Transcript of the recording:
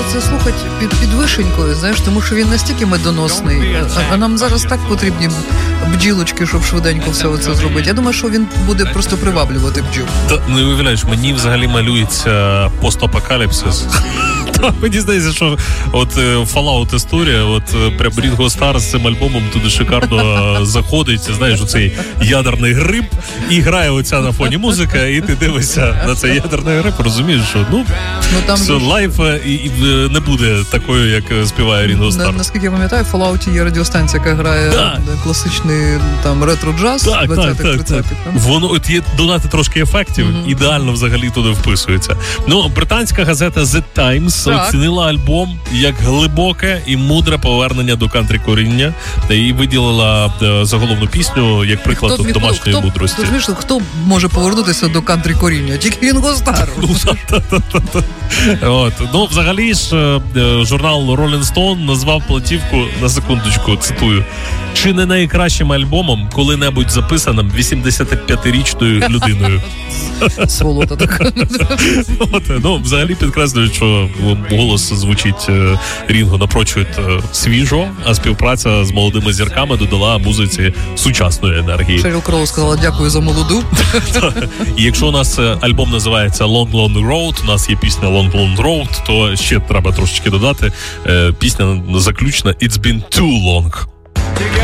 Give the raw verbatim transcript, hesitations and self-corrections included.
це слухати під, під вишенькою, знаєш, тому що він настільки медоносний, а, а нам зараз так потрібні бджілочки, щоб швиденько все це зробити. Я думаю, що він буде просто приваблювати бджіл. Та не уявляєш, мені взагалі малюється постапокаліпсис. Мені здається, що от Fallout історія, от прям Рінго Стар з цим альбомом туди шикарно заходить, знаєш, оцей ядерний гриб, і грає оця на фоні музика, і ти дивишся на цей ядерний гриб, розумієш, що ну, ну там все, ж... лайф і, і не буде такою, як співає Рінго Стар. На, наскільки я пам'ятаю, в Fallout є радіостанція, яка грає да. класичний там ретро-джаз двадцятих-тридцятих. Воно от є додати трошки ефектів, mm-hmm. ідеально взагалі туди вписується. Ну, британська газета The Times оцінила альбом як глибоке і мудре повернення до кантрі-коріння і виділила заголовну пісню як приклад хто, домашньої хто, мудрості. Хто, хто, хто може повернутися до кантрі-коріння? Тільки Рінго Стар. От. Ну, взагалі ж журнал Rolling Stone назвав платівку, на секундочку, цитую, чи не найкращим альбомом коли-небудь записаним вісімдесятип'ятирічною людиною. Сволота така. От, ну, взагалі підкреслюють, що голос звучить Рінго напрочуд свіжо, а співпраця з молодими зірками додала музиці сучасної енергії. Шеріл Кроу сказала дякую за молоду. І якщо у нас альбом називається Long Long Road, у нас є пісня Long Long Road, то ще треба трошечки додати. Пісня заключна It's Been Too Long.